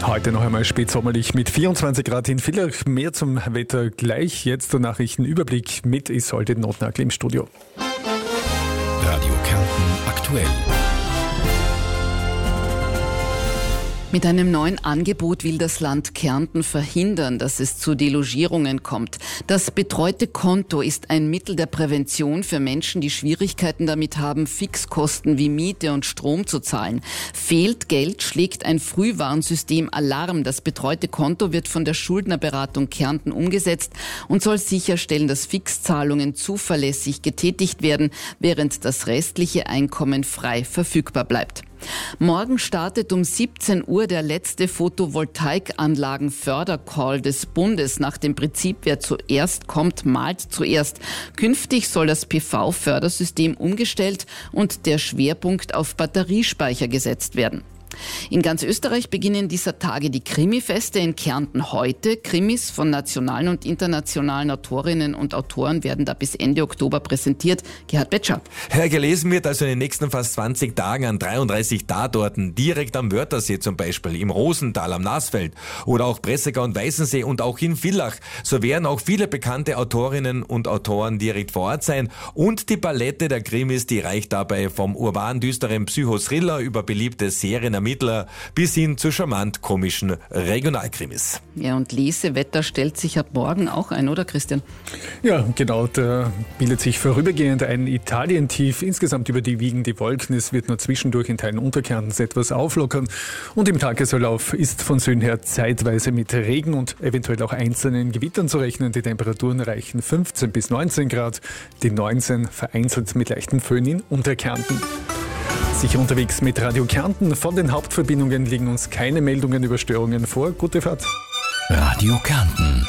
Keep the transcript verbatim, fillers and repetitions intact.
Heute noch einmal spätsommerlich mit vierundzwanzig Grad in Villach. Mehr zum Wetter gleich. Jetzt der Nachrichtenüberblick mit Isolde Notnagel im Studio. Radio Kärnten aktuell. Mit einem neuen Angebot will das Land Kärnten verhindern, dass es zu Delogierungen kommt. Das betreute Konto ist ein Mittel der Prävention für Menschen, die Schwierigkeiten damit haben, Fixkosten wie Miete und Strom zu zahlen. Fehlt Geld, schlägt ein Frühwarnsystem Alarm. Das betreute Konto wird von der Schuldnerberatung Kärnten umgesetzt und soll sicherstellen, dass Fixzahlungen zuverlässig getätigt werden, während das restliche Einkommen frei verfügbar bleibt. Morgen startet um siebzehn Uhr der letzte Photovoltaikanlagen-Fördercall des Bundes nach dem Prinzip, wer zuerst kommt, malt zuerst. Künftig soll das P V-Fördersystem umgestellt und der Schwerpunkt auf Batteriespeicher gesetzt werden. In ganz Österreich beginnen dieser Tage die Krimi-Feste, in Kärnten heute. Krimis von nationalen und internationalen Autorinnen und Autoren werden da bis Ende Oktober präsentiert. Gerhard Betscher. Ja, gelesen wird also in den nächsten fast zwanzig Tagen an dreiunddreißig Tatorten, direkt am Wörthersee zum Beispiel, im Rosental, am Nassfeld oder auch Bresegau und Weißensee und auch in Villach. So werden auch viele bekannte Autorinnen und Autoren direkt vor Ort sein. Und die Palette der Krimis, die reicht dabei vom urban düsteren Psychothriller über beliebte Serien Ermittler bis hin zu charmant komischen Regionalkrimis. Ja, und Lesewetter stellt sich ab morgen auch ein, oder Christian? Ja, genau. Da bildet sich vorübergehend ein Italientief. Insgesamt überwiegen die Wolken. Es wird nur zwischendurch in Teilen Unterkärntens etwas auflockern. Und im Tagesverlauf ist von Süden her zeitweise mit Regen und eventuell auch einzelnen Gewittern zu rechnen. Die Temperaturen reichen fünfzehn bis neunzehn Grad. Die neunzehn vereinzelt mit leichten Föhn in Unterkärnten. Sicher unterwegs mit Radio Kärnten. Von den Hauptverbindungen liegen uns keine Meldungen über Störungen vor. Gute Fahrt. Radio Kärnten.